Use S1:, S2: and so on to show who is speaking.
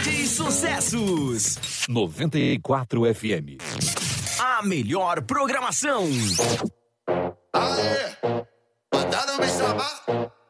S1: e sucessos.
S2: 94 FM.
S1: A melhor programação.
S3: Aê, mandaram me chamar.